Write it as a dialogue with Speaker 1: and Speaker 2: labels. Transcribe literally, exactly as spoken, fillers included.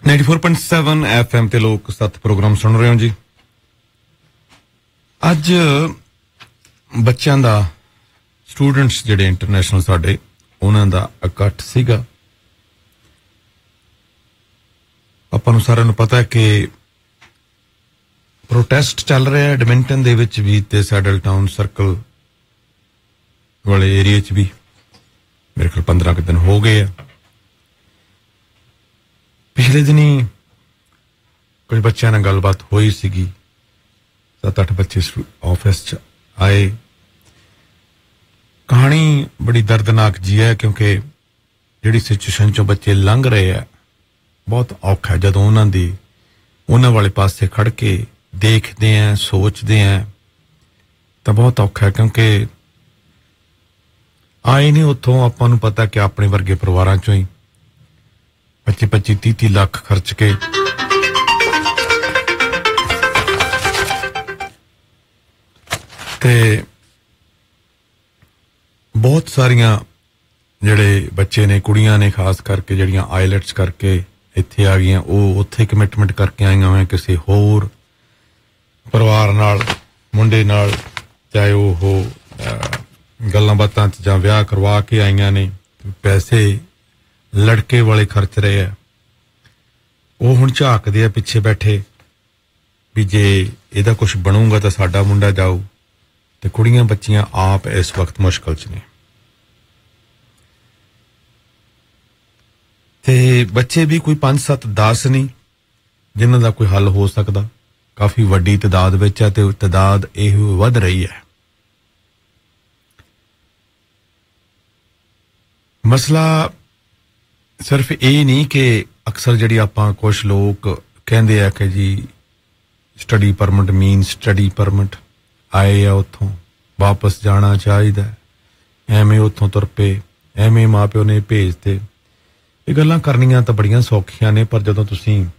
Speaker 1: ninety four point seven F M ਤੇ ਲੋਕ ਸੱਤ ਪ੍ਰੋਗਰਾਮ ਸੁਣ ਰਹੇ ਹੋ ਜੀ। ਅੱਜ ਬੱਚਿਆਂ ਦਾ ਸਟੂਡੈਂਟਸ ਜਿਹੜੇ ਇੰਟਰਨੈਸ਼ਨਲ ਸਾਡੇ ਉਹਨਾਂ ਦਾ ਇਕੱਠ ਸੀਗਾ। ਆਪਾਂ ਨੂੰ ਸਾਰਿਆਂ ਨੂੰ ਪਤਾ ਹੈ ਕਿ ਪ੍ਰੋਟੈਸਟ ਚੱਲ ਰਿਹਾ ਐਡਮਿੰਟਨ ਦੇ ਵਿੱਚ ਵੀ ਤੇ ਸੈਡਲ ਟਾਊਨ ਸਰਕਲ ਵਾਲੇ ਏਰੀਆ 'ਚ ਵੀ ਮੇਰੇ ਕੋਲ ਪੰਦਰਾਂ ਕੁ ਦਿਨ ਹੋ ਗਏ ਆ। ਪਿਛਲੇ ਦਿਨੀ ਕੁਝ ਬੱਚਿਆਂ ਨਾਲ ਗੱਲਬਾਤ ਹੋਈ ਸੀਗੀ। ਸੱਤ ਅੱਠ ਬੱਚੇ ਆਫਿਸ 'ਚ ਆਏ। ਕਹਾਣੀ ਬੜੀ ਦਰਦਨਾਕ ਜੀ ਹੈ ਕਿਉਂਕਿ ਜਿਹੜੀ ਸਿਚੁਏਸ਼ਨ 'ਚੋਂ ਬੱਚੇ ਲੰਘ ਰਹੇ ਆ ਬਹੁਤ ਔਖਾ ਹੈ। ਜਦੋਂ ਉਹਨਾਂ ਦੀ ਉਹਨਾਂ ਵਾਲੇ ਪਾਸੇ ਖੜ ਕੇ ਦੇਖਦੇ ਆ ਸੋਚਦੇ ਆ ਤਾਂ ਬਹੁਤ ਔਖਾ ਹੈ ਕਿਉਂਕਿ ਆਏ ਨਹੀਂ ਉੱਥੋਂ। ਆਪਾਂ ਨੂੰ ਪਤਾ ਕਿ ਆਪਣੇ ਵਰਗੇ ਪਰਿਵਾਰਾਂ 'ਚੋਂ ਹੀ ਪੱਚੀ ਪੱਚੀ ਤੀਹ ਤੀਹ ਲੱਖ ਖਰਚ ਕੇ ਤੇ ਬਹੁਤ ਸਾਰੀਆਂ ਜਿਹੜੇ ਬੱਚੇ ਨੇ ਕੁੜੀਆਂ ਨੇ ਖਾਸ ਕਰਕੇ ਜਿਹੜੀਆਂ ਆਈਲੈਟਸ ਕਰਕੇ ਇੱਥੇ ਆ ਗਈਆਂ ਉਹ ਉੱਥੇ ਕਮਿਟਮੈਂਟ ਕਰਕੇ ਆਈਆਂ ਹੋਈਆਂ ਕਿਸੇ ਹੋਰ ਪਰਿਵਾਰ ਨਾਲ ਮੁੰਡੇ ਨਾਲ, ਚਾਹੇ ਉਹ ਗੱਲਾਂ ਬਾਤਾਂ 'ਚ ਜਾਂ ਵਿਆਹ ਕਰਵਾ ਕੇ ਆਈਆਂ ਨੇ। ਪੈਸੇ ਲੜਕੇ ਵਾਲੇ ਖਰਚ ਰਹੇ ਆ। ਉਹ ਹੁਣ ਝਾਕਦੇ ਆ ਪਿੱਛੇ ਬੈਠੇ ਵੀ ਜੇ ਇਹਦਾ ਕੁਝ ਬਣੂਗਾ ਤਾਂ ਸਾਡਾ ਮੁੰਡਾ ਜਾਊ। ਤੇ ਕੁੜੀਆਂ ਬੱਚੀਆਂ ਆਪ ਇਸ ਵਕਤ ਮੁਸ਼ਕਲ 'ਚ ਨੇ ਤੇ ਬੱਚੇ ਵੀ ਕੋਈ ਪੰਜ ਸੱਤ ਦਸ ਨਹੀਂ ਜਿਨ੍ਹਾਂ ਦਾ ਕੋਈ ਹੱਲ ਹੋ ਸਕਦਾ। ਕਾਫੀ ਵੱਡੀ ਤਾਦਾਦ ਵਿੱਚ ਹੈ ਤੇ ਤਾਦਾਦ ਇਹ ਵੱਧ ਰਹੀ ਹੈ। ਮਸਲਾ ਸਿਰਫ ਇਹ ਨਹੀਂ ਕਿ ਅਕਸਰ ਜਿਹੜੀ ਆਪਾਂ ਕੁਛ ਲੋਕ ਕਹਿੰਦੇ ਆ ਕਿ ਜੀ ਸਟੱਡੀ ਪਰਮਿਟ ਮੀਨ ਸਟੱਡੀ ਪਰਮਿਟ ਆਏ ਆ ਉੱਥੋਂ ਵਾਪਸ ਜਾਣਾ ਚਾਹੀਦਾ, ਐਵੇਂ ਉੱਥੋਂ ਤੁਰ ਪਏ, ਐਵੇਂ ਮਾਂ ਪਿਓ ਨੇ ਭੇਜਤੇ। ਇਹ ਗੱਲਾਂ ਕਰਨੀਆਂ ਤਾਂ ਬੜੀਆਂ ਸੌਖੀਆਂ ਨੇ ਪਰ ਜਦੋਂ ਤੁਸੀਂ